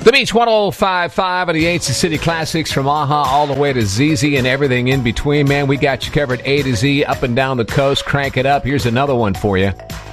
The Beach 105.5 and the Yates City Classics from AHA all the way to ZZ and everything in between. Man, we got you covered A to Z up and down the coast. Crank it up. Here's another one for you.